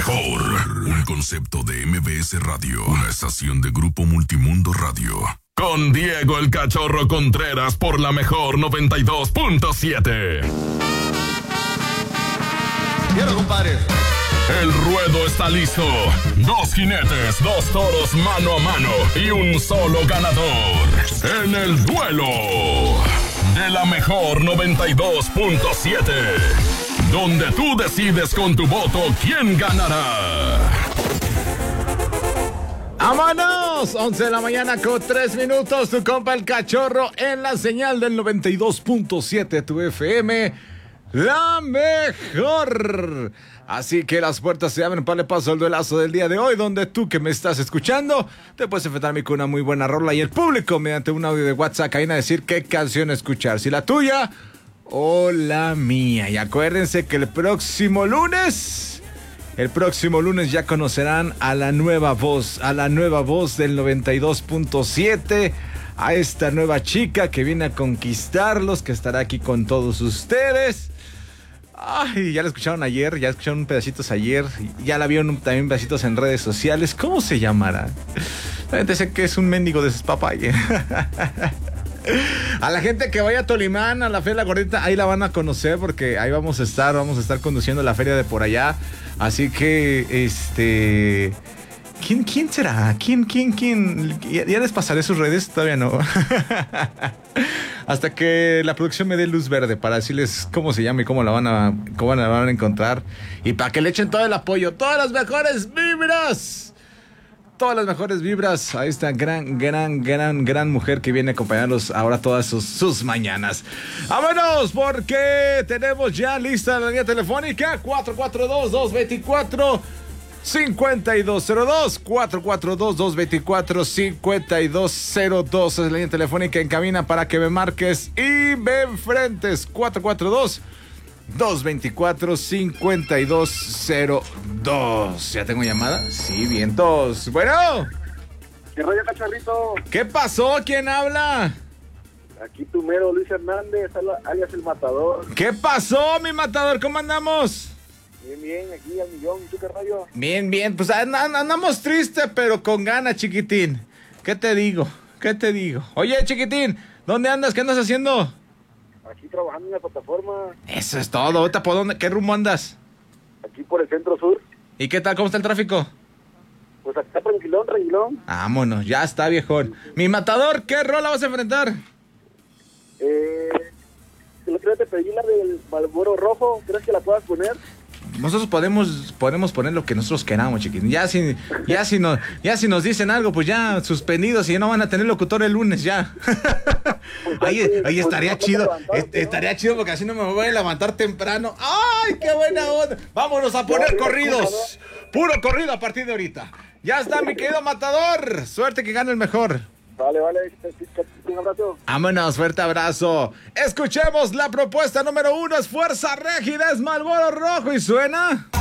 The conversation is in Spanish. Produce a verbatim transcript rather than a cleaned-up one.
mejor. Un concepto de M B S Radio, una estación de Grupo Multimundo Radio. Con Diego el Cachorro Contreras por la mejor noventa y dos punto siete. Quiero, compadre. El ruedo está listo. Dos jinetes, dos toros mano a mano y un solo ganador. En el duelo de la mejor noventa y dos punto siete. Donde tú decides con tu voto quién ganará. ¡Vámonos! once de la mañana con tres minutos. Tu compa el Cachorro en la señal del noventa y dos punto siete tu F M. La mejor. Así que las puertas se abren para el paso al duelazo del día de hoy, donde tú que me estás escuchando te puedes enfrentar a mí con una muy buena rola y el público mediante un audio de WhatsApp ahí a decir qué canción escuchar, si la tuya o la mía. Y acuérdense que el próximo lunes, el próximo lunes ya conocerán a la nueva voz, a la nueva voz del noventa y dos punto siete, a esta nueva chica que viene a conquistarlos, que estará aquí con todos ustedes. Ay, ya la escucharon ayer, ya escucharon pedacitos ayer, ya la vieron también pedacitos en redes sociales. ¿Cómo se llamará? La gente sé que es un mendigo de sus papayas. A la gente que vaya a Tolimán, a la Feria de la Gordita, ahí la van a conocer porque ahí vamos a estar, vamos a estar conduciendo la feria de por allá. Así que, este... ¿Quién, quién será? ¿Quién, quién, quién? Ya, ya les pasaré sus redes, todavía no. Hasta que la producción me dé luz verde para decirles cómo se llama y cómo la van a, cómo la van a encontrar. Y para que le echen todo el apoyo, todas las mejores vibras. Todas las mejores vibras a esta gran, gran, gran, gran mujer que viene a acompañarlos ahora todas sus, sus mañanas. ¡Vámonos! Porque tenemos ya lista la línea telefónica cuatro cuatro dos, dos dos cuatro, cinco dos cero dos, cuatro cuatro dos, dos dos cuatro, cinco dos cero dos. Es la línea telefónica en cabina para que me marques y me enfrentes. cuatro cuatro dos, dos dos cuatro, cinco dos cero dos. ¿Ya tengo llamada? Sí, vientos. Bueno. ¿Qué rollo, Cachorrito? ¿Qué pasó? ¿Quién habla? Aquí tu mero, Luis Hernández, alias El Matador. ¿Qué pasó, mi matador? ¿Cómo andamos? Bien, bien, aquí al millón. ¿Tú qué rollo? Bien, bien. Pues and- and- andamos tristes, pero con ganas, chiquitín. ¿Qué te digo? ¿Qué te digo? Oye, chiquitín, ¿dónde andas? ¿Qué andas haciendo? Aquí trabajando en la plataforma. Eso es todo. ¿Ahorita por dónde? ¿Qué rumbo andas? Aquí por el centro sur. ¿Y qué tal? ¿Cómo está el tráfico? Pues acá tranquilón, tranquilón. Vámonos, ya está, viejón. Mi matador, ¿qué rola vas a enfrentar? Eh, el otro día te pedí la del Marlboro Rojo. ¿Crees que la puedas poner? Nosotros podemos, podemos poner lo que nosotros queramos, chiquitín. Ya si, ya si nos, ya si nos dicen algo, pues ya suspendidos y ya no van a tener locutor el lunes ya. Ahí, ahí estaría chido, est- estaría chido porque así no me voy a levantar temprano. ¡Ay, qué buena onda! Vámonos a poner corridos. Puro corrido a partir de ahorita. Ya está, mi querido matador. Suerte que gane el mejor. Vale, vale. Un abrazo. Vámonos, fuerte abrazo. Escuchemos la propuesta número uno. Es Fuerza Régida, es Marlboro Rojo y suena...